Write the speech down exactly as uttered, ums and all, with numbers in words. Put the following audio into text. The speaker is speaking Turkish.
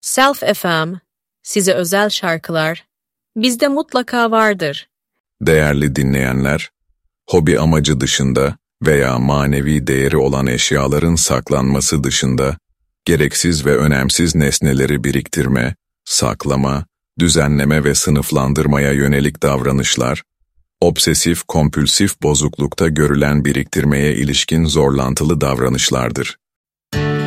Self F M, size özel şarkılar, bizde mutlaka vardır. Değerli dinleyenler, hobi amacı dışında veya manevi değeri olan eşyaların saklanması dışında, gereksiz ve önemsiz nesneleri biriktirme, saklama, düzenleme ve sınıflandırmaya yönelik davranışlar, obsesif-kompülsif bozuklukta görülen biriktirmeye ilişkin zorlantılı davranışlardır.